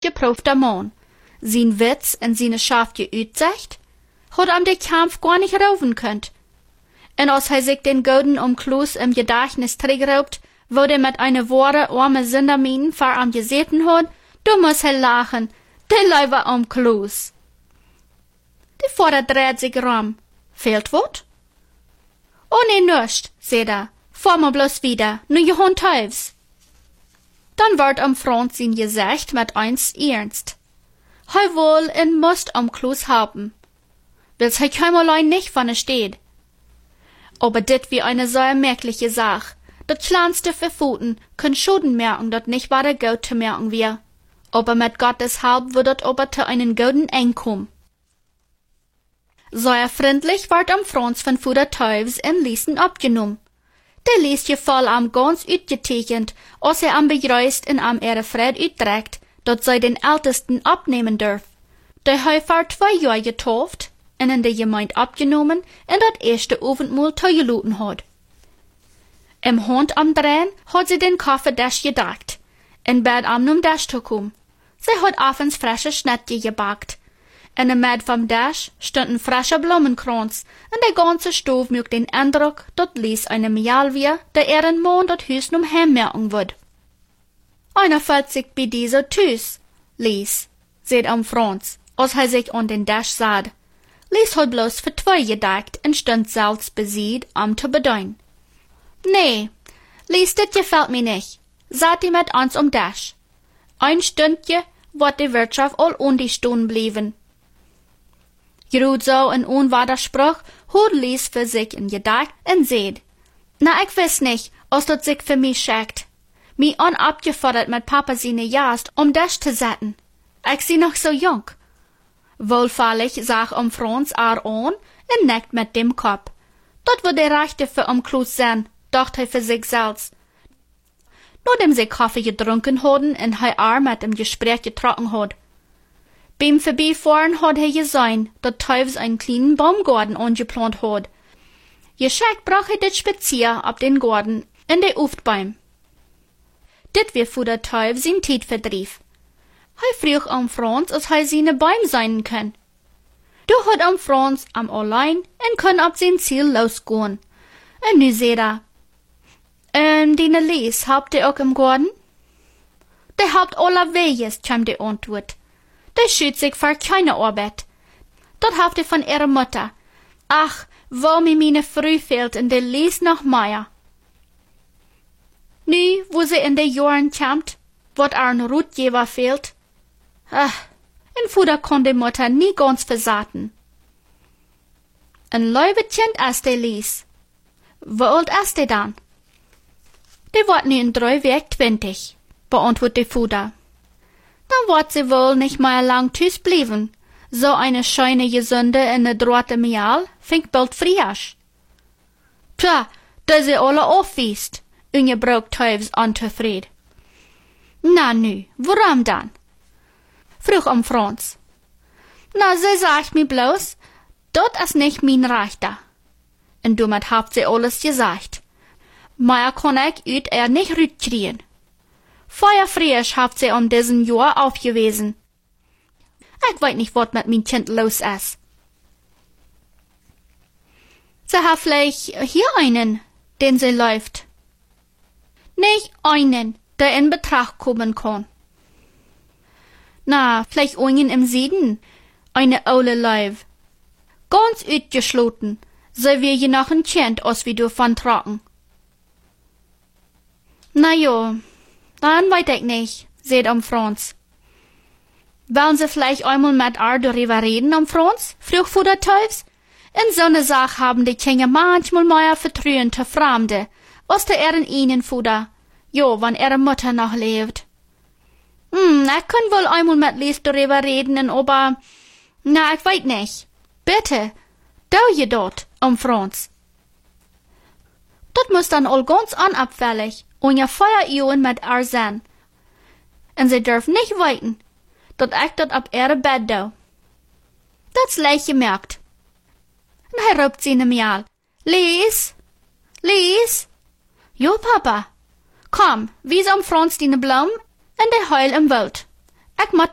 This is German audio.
geprüfter Mann. Sein Witz en seine scharfe Uitzicht hat am de Kampf gar nicht raufen könnt. En als hij sich den gouden Umklus im Gedächtnis terugraubt, wo der mit einer wahre arme Sindermin vor am geseten hat, du musst hij lachen, der Leiber Umklus. Der Vater dreht sich rum. Fehlt wat? Oh nee, nüscht, seht fahr mal bloß wieder, nu je Hund teufs. Dann wird Franz sein Gesicht mit eins ernst. Hij wohl en must Umklus haben. Will's hij keimerlei nicht von steht. Aber dit wie eine sehr merkliche Sache. Dat kleinste Verfuten können Schuden merken, dat nicht war der Gott zu merken wir. Aber mit Gottes Halb wird dat aber zu einen guten Einkommen. Sehr freundlich ward Franz von Fuder Teufs in Liesen abgenommen. Der liest je voll am ganz uitgetekend, als am bereist in am Fred uitträgt, dat zij den Ältesten abnehmen dürf. Der Häufer 2 Jahre getauft, en in der Gemeinde abgenommen en dat erste Abendmahl teilgeluten hat. Im Hund am Drehen hat sie den Kaffeedash gedeckt, en bed am num Dash zu kommen. Sie hat abends frische Schnittje gebackt. In der Mitte vom Dash stand ein frischer Blumenkranz, und der ganze Stoff mögt den Eindruck, dat Lies eine Mial wir, der ein Mann dat Hüs num heimmerken wird. Einer fällt sich bei dieser Tüs, Lies, seht Franz, als er sich an den Dash sah. Lies hat bloß für 2 gedeckt und stand selbst besiegt, zu bedeuen. Nee, Lies, dit gefällt mir nicht. Seid ihr mit uns Dash. Ein Stündje wird die Wirtschaft all die Stunden blieben. Gerud so ein Unwaderspruch, hat Lies für sich in gedeckt und seht. Na, ich weiß nicht, als dat sich für mich schickt. Mi abgefordert mit Papa seine Jast, Dash zu setzen. Ich sie noch so jung. Wohlfällig sah Franz an und nickt mit dem Kopf. Dort wird der Rechte für Klus sein, dachte er für sich selbst. Nachdem sie Kaffee getrunken hatten und er mit dem Gespräch getroffen hat. Beim Vorbeifahren hat er gesehen, dass Teufels einen kleinen Baumgarten angeplant hat. Geschickt brach er das Spazier ab den Garten in der Uftbaum. Dit wir für der Teufel sein Tiedverdrief. Er frug Franz, als er seine Bäume sein kann. Du hat Franz am allein und kann ab sein Ziel losgehen. Und nu seht die Lies habt ihr auch im Garten? Der habt aller Weges, kam die Antwort. Der schützt sich für keine Arbeit. Dort habt ihr von ihrer Mutter. Ach, wo mir meine Früh fehlt in der Lies noch mehr. Nu, wo sie in der Jahren kommt, wat ein Rutgeber fehlt. Ach, in Fuder kann die Mutter nie ganz versaten. Ein Leubetchen ist der Lies. Wie alt ist der dann? Der wird nu in 3 Wochen 20, beantwortet der Fuder. Dann wird sie wohl nicht mehr lang tüß bleiben. So eine schöne Gesunde in der droite Mial fängt bald frisch. Tja, dass sie alle aufwiest, ungebraucht Teufels unzufrieden. Na nu, warum dann? Frug Franz. Na, sie sagt mir bloß, dat is nicht mein Rechter. Und damit habt sie alles gesagt. Mehr kann ich nicht rütkriegen. Feuerfrisch habt sie diesen Jahr aufgewiesen. Ich weiß nicht, was mit mein Kind los ist. Sie hat vielleicht hier einen, den sie läuft. Nicht einen, der in Betracht kommen kann. Na, vielleicht einen im Süden, eine aule Leib. Ganz uitgeschloten, so wie je noch ein Kind, als wie du von tragen. Na jo, dann weiß ich nicht, seht Franz. Wollen Sie vielleicht einmal mit darüber reden, Franz? Frug Fuder Teufs. In so ne Sache haben die Kinder manchmal mehr Vertrauen zu Fremde, als der ihnen Fuder. Jo, wenn ihre Mutter noch lebt. Ich kann wohl einmal mit Lies darüber reden, aber, na, ich weiß nicht. Bitte, dau je dort, Franz. Dat muss dann all ganz unabfällig und ja Feuerioen mit sein. Und sie dürfen nicht weiten, dat ich dat ab ihre Bett dau. Dat's leicht gemerkt. Und er ruft sie nem Jahr. Lies? Lies? Jo, Papa. Komm, wies Franz die Blum und der Heul im Wald. Ich muss